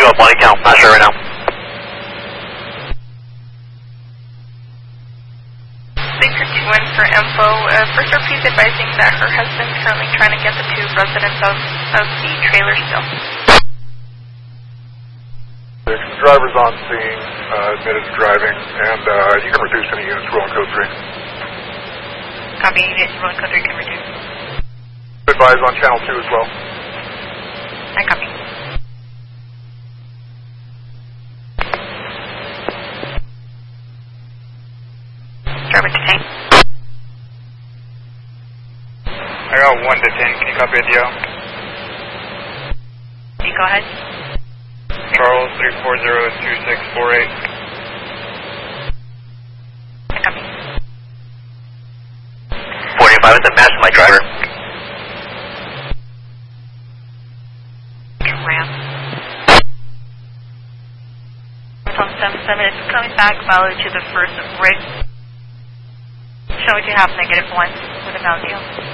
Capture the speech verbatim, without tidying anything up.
you got body count? Not sure right now. Thanks for two one for info. Uh, first, please advising that her husband's currently trying to get the two residents of, of the trailer still. The driver's on scene, uh, admitted to driving, and uh, you can reduce any units rolling code three. Copy, units rolling code three can reduce. Advise on channel two as well. I copy. Driver to tank. I got one to ten. Can you copy a D O? You go ahead. Charles three four zero two six four eight. I copy. forty-five is a match my driver. Ram. Tom seven seven is coming back valid to the first rig. Show what you have, negative one with a value.